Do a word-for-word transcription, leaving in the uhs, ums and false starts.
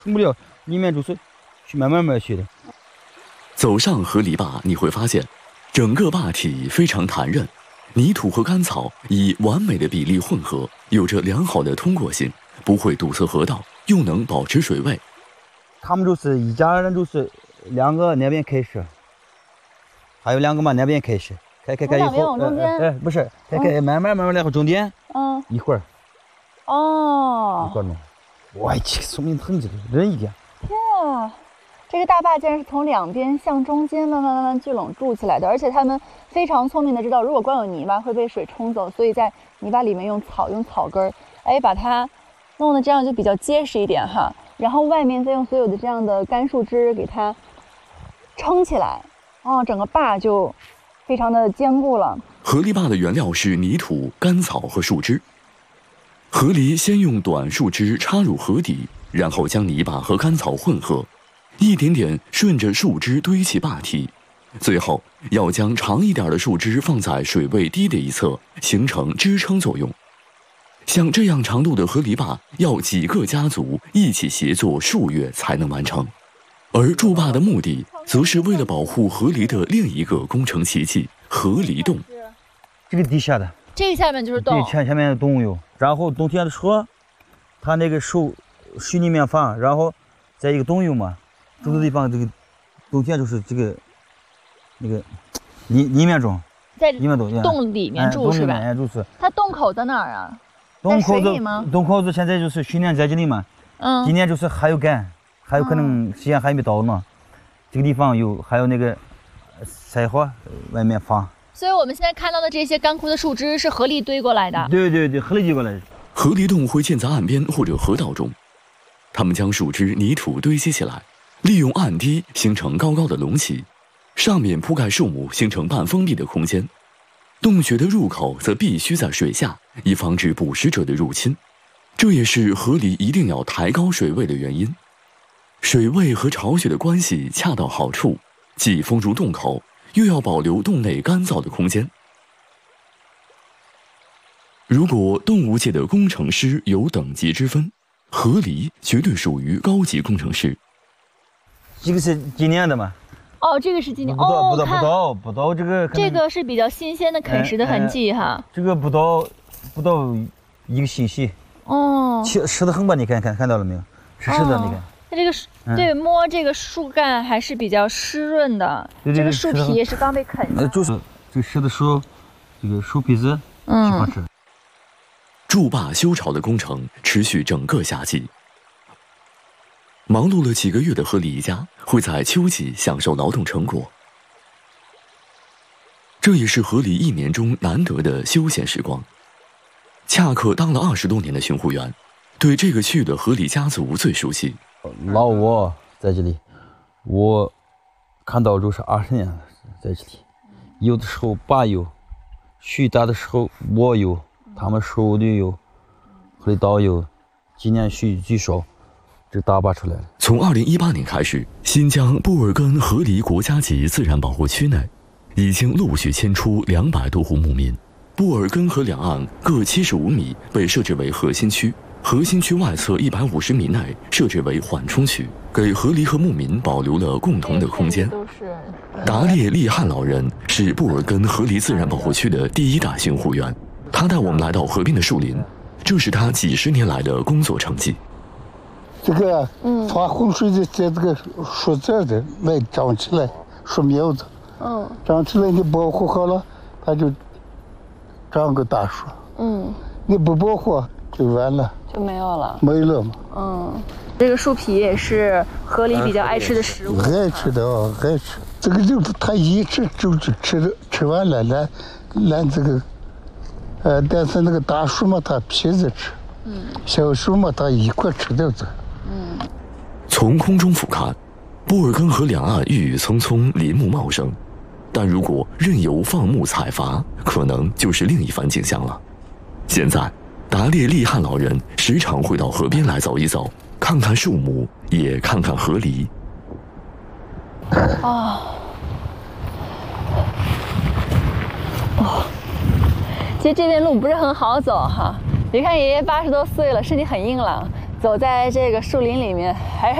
冲不了，里面就是去慢慢慢去的。 走上河堤坝，你会发现，整个坝体非常弹韧，泥土和干草以完美的比例混合，有着良好的通过性，不会堵塞河道，又能保持水位。 他们就是一家人，就是两个那边开始，还有两个嘛那边开始，开开开以后， 中间， 哎，不是，开开慢慢慢慢然后中间， 嗯， 一会儿， 哦， 一会儿弄，哇，这个说明很这个人一点。 天啊！这个大坝竟然是从两边向中间慢慢慢慢聚拢筑起来的，而且他们非常聪明的知道，如果光有泥巴会被水冲走，所以在泥巴里面用草用草根儿，哎，把它弄得这样就比较结实一点哈。然后外面再用所有的这样的干树枝给它撑起来，哦，整个坝就非常的坚固了。 河堤坝的原料是泥土、干草和树枝。河堤先用短树枝插入河底，然后将泥巴和干草混合。一点点顺着树枝堆起坝体，最后要将长一点的树枝放在水位低的一侧，形成支撑作用。像这样长度的河堤坝，要几个家族一起协作数月才能完成。而筑坝的目的，则是为了保护河堤的另一个工程奇迹——河堤洞。 这个底下的， 这个下面就是洞， 对，前前面的洞有，然后冬天的时候，它那个树水里面放，然后在一个洞有嘛。种的地方，这个冬天就是这个那个里里面种， 在里面种洞里面住是吧？ 哎，就是。 它洞口在哪儿啊？ 洞口子吗？ 洞口子现在就是去年在这里嘛，嗯，今年就是还有干，还有可能时间还没到呢。这个地方有还有那个菜花外面放。 所以我们现在看到的这些干枯的树枝是河堤堆过来的。 对对对，河堤堆过来的。 河堤洞会建在岸边或者河道中，他们将树枝、泥土堆积起来。利用岸堤形成高高的隆起，上面铺盖树木，形成半封闭的空间。洞穴的入口则必须在水下，以防止捕食者的入侵。这也是河堤一定要抬高水位的原因。水位和潮水的关系恰到好处，既封住洞口，又要保留洞内干燥的空间。如果动物界的工程师有等级之分，河堤绝对属于高级工程师。 这个是今年的嘛？ 哦，这个是今年， 不到哦， 不到不到不到这个。 这个是比较新鲜的啃食的痕迹哈。 这个不到不到一个星期。 哦。 湿湿的很吧？你看看看到了没有？湿湿的，你看。 它这个对摸这个树干还是比较湿润的。 对对。 这个树皮也是刚被啃的。 就是这个湿的时候，这个树皮子喜欢吃。 筑坝修巢的工程持续整个夏季。忙碌了几个月的河堤一家会在秋季享受劳动成果，这也是河堤一年中难得的休闲时光。恰克当了二十多年的巡护员，对这个区域的河堤家族最熟悉。 老我在这里，我看到就是二十年了，在这里。有的时候爸有，水大的时候我有，他们手里有，河堤道有，今年水最少。这大坝出来了。 从二零一八年开始，新疆布尔根河堤国家级自然保护区内，已经陆续迁出两百多户牧民。布尔根河两岸各七十五米被设置为核心区，核心区外侧一百五十米内设置为缓冲区，给河堤和牧民保留了共同的空间。达列利汉老人是布尔根河堤自然保护区的第一大巡护员，他带我们来到河边的树林，这是他几十年来的工作成绩。 这个发洪水的在这个树枝的来长起来，树苗子，嗯，长起来你保护好了，它就长个大树，嗯，你不保护就完了， 就没有了， 没了嘛， 嗯，这个树皮也是河狸比较爱吃的食物， 爱吃的啊，爱吃，这个就它一吃就是吃的，吃完了来来这个，呃，但是那个大树嘛，它皮子吃，嗯，小树嘛，它一块吃掉这。 嗯，从空中俯瞰，布尔根河两岸郁郁葱葱，林木茂盛，但如果任由放牧采伐，可能就是另一番景象了。现在，达列利汉老人时常会到河边来走一走，看看树木，也看看河狸。 哦，哦，其实这边路不是很好走哈，别看爷爷八十多岁了，身体很硬朗。 走在这个树林里面，还是